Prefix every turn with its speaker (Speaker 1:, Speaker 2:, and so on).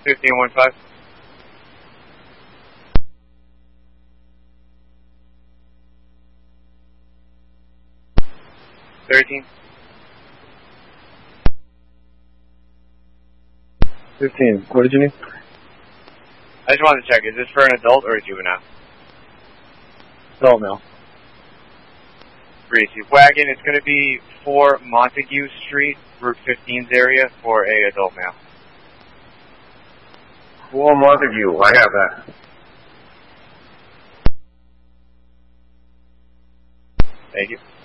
Speaker 1: 1515. 13.
Speaker 2: 15. What did you need?
Speaker 1: I just wanted to check, is this for an adult or a juvenile?
Speaker 2: Adult male.
Speaker 1: Greasy. Wagon, it's going to be 4 Montague Street, Route 15's area for a adult male.
Speaker 3: 4 Montague, I have that.
Speaker 1: Thank you.